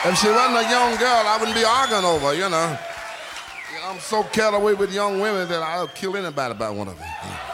If she wasn't a young girl, I wouldn't be arguing over her, you know. I'm so carried away with young women that I'll kill anybody about one of them.